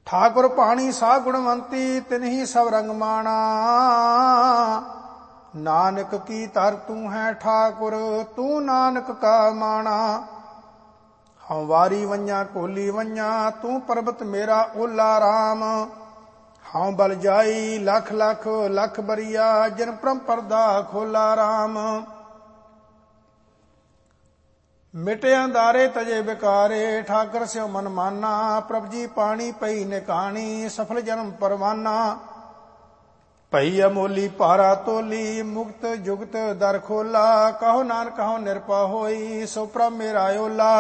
ठाकुर पाणी सा गुणवंती तिन्ही सब रंग माणा। नानक की तर तू है ठाकुर तू नानक का माणा। हम वारी वंजा कोली वंजा तू पर्वत मेरा ओला राम। हाँ बल जाई लख लख लख बरिया जिन परम परदा खोला राम। मिटे अंधारे तजे बिकारे ठाकर से मन माना। प्रभ जी पानी पई निकाणी सफल जन्म परवाना। पई अमोली पारा तोली मुक्त जुगत दर खोला। कहो नानक कहो निरपा होई सो प्रभ मेरा ओला।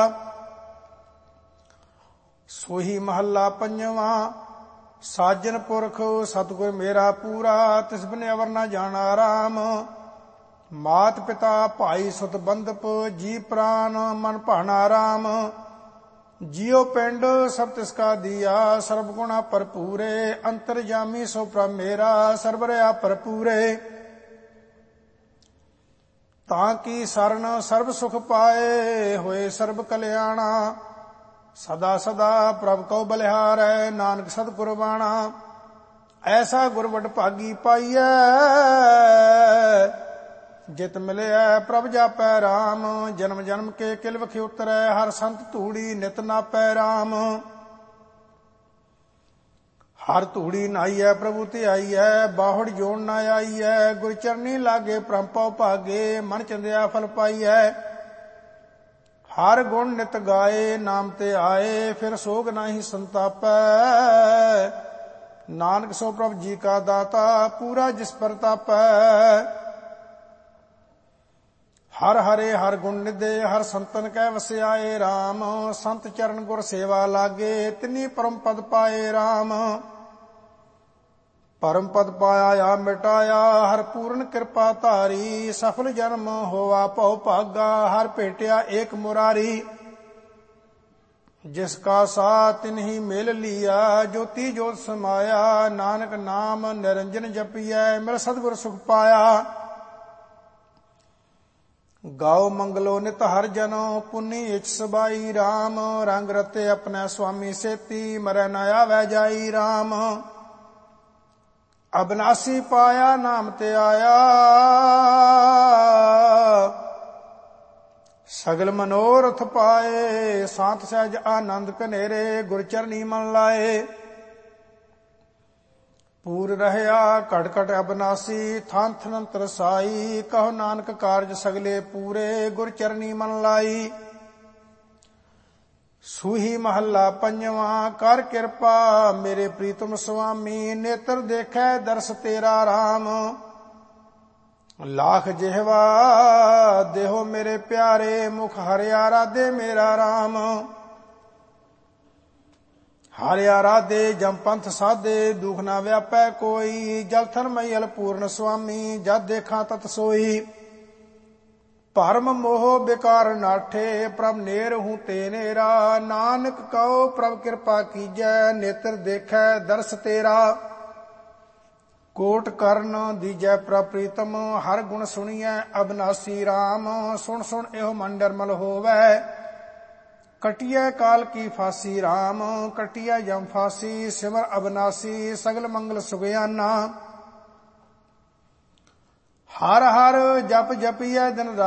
सोही महला पंजवा साजन पुरख सतगुर मेरा पूरा। तिस बिन अवर न जाना राम। मात पिता भाई सुत बंधप जी प्राण मन भाना राम। जियो पिंड सब तिसका दिया सर्व गुणा भरपूरे। अंतरजामी सो प्रभ मेरा सर्वरया भरपूरे। ताकि शरण सर्व सुख पाए होए सर्व कल्याणा। सदा सदा प्रभ को बलिहार है नानक सतगुर बाणा। ऐसा गुरबट भागी पाइय जित मिले प्रभ जापै राम। जन्म जन्म के किल वखि उतरै हर संत धूड़ी नित नापै राम। हर धूड़ी नाई है प्रभु ते आई है बाहुड़ जोड़ न आई है। गुर चरनी लागे परम पौ भागे मन चंदिया फल पाई है। हर गुण नित गाए नाम ते आए फिर सोग नाही संतापै। नानक सो प्रभ जी का दाता पूरा जिस पर तापै। हर हरे हर गुण निधे हर संतन कै वस्याए राम। संत चरण गुर सेवा लागे तिनी परम पद पाए राम। परम पद पाया या मिटाया हर पूर्ण कृपा धारी। सफल जन्म होवा भव भागा हर भेटिया एक मुरारी। जिसका साथ तिन्ही मेल लिया ज्योति ज्योत समाया। नानक नाम निरंजन जपिया मिल सतगुर सुख पाया। गाओ मंगलो नित हर जनो पुनि इच सबाई राम। रंग रते अपने स्वामी सेती मरै न आवे जाई राम। अबनासी पाया नाम ते आया सगल मनोरथ पाए। सांत सहज आनंद कनेरे गुर चरनी मन लाए। पूर रहया घट घट अबनासी थान थनंतर साई। कहो नानक कारज सगले पूरे गुर चरनी मन लाई। सूही महला पंजवा कर कृपा मेरे प्रीतम स्वामी। नेत्र देखे दर्श तेरा राम। लाख जिहवा देहो मेरे प्यारे मुख हरिया राधे मेरा राम। हरिया राधे जम पंथ साधे दुख ना व्यापै कोई। जल थन मैयल पूर्ण स्वामी जद देखा तत सोई। भरम मोह बेकार नाठे प्रभ नेर हूँ तेनेरा। नानक कहो प्रभ कृपा कीजै नेत्र देखै दर्श तेरा। कोट कर्ण दीजै प्रभ प्रीतम हर गुण सुनिए अबनासी राम। सुन सुन एहो मन निर्मल होवै कटिया काल की फांसी राम। कटिया यम फांसी सिमर अबनासी सगल मंगल सुगयाना। हर हर जप जपिया दिन